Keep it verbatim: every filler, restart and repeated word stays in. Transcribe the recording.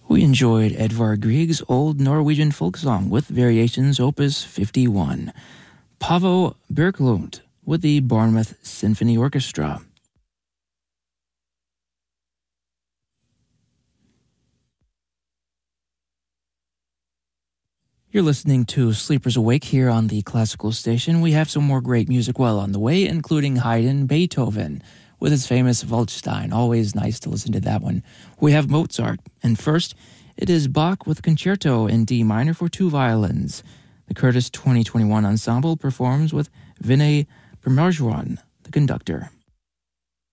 We enjoyed Edvard Grieg's old Norwegian folk song with variations opus fifty-one. Paavo Björklund with the Bournemouth Symphony Orchestra. You're listening to Sleepers Awake here on the Classical Station. We have some more great music well on the way, including Haydn, Beethoven, with his famous Waldstein. Always nice to listen to that one. We have Mozart, and first, it is Bach with Concerto in D minor for two violins. The Curtis twenty twenty-one Ensemble performs with Vinay Parmeshwaran, the conductor.